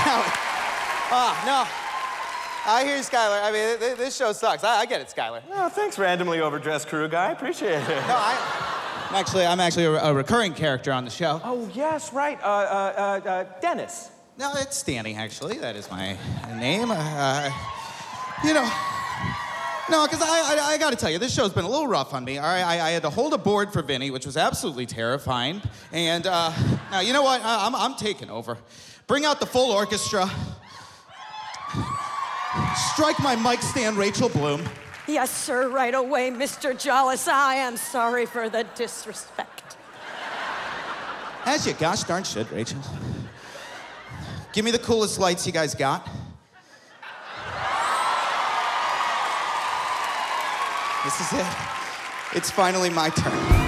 finale. No. I hear you, Skylar. I mean, this show sucks. I get it, Skylar. Oh, thanks, randomly overdressed crew guy. Appreciate it. No, I'm actually a recurring character on the show. Oh, yes, right. Dennis. No, it's Danny, actually. That is my name. No, because I got to tell you, this show's been a little rough on me. All right, I had to hold a board for Vinny, which was absolutely terrifying. And now, you know what? I'm taking over. Bring out the full orchestra. Strike my mic stand, Rachel Bloom. Yes, sir, right away, Mr. Jollis. I am sorry for the disrespect. As you gosh darn should, Rachel. Give me the coolest lights you guys got. This is it. It's finally my turn.